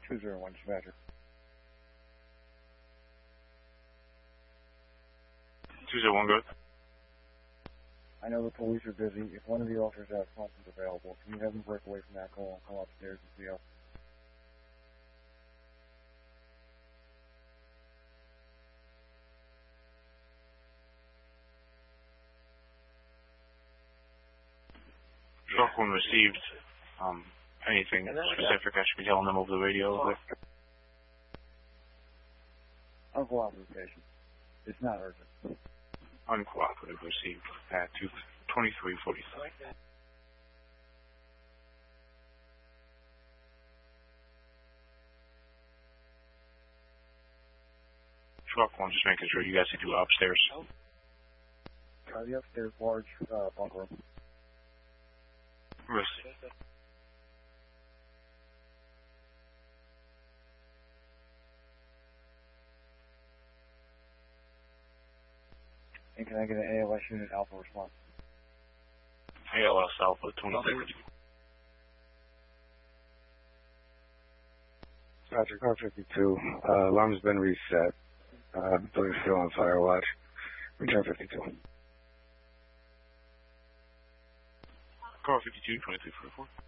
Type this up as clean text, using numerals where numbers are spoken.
201 dispatcher. 201, good. I know the police are busy. If one of the officers has something available, can you have them break away from that call and come upstairs and see us? Truck when received, anything specific I should be telling them over the radio over there? Uncooperative patient. It's not urgent. Uncooperative received at 23:45. Truck one, just making sure you guys can do it upstairs. The upstairs large bunk room. Received. And can I get an ALS unit alpha response? ALS Alpha 23. Roger, car 52. Alarm's been reset. Building's still on fire watch. Return 52. Car 52, 2344.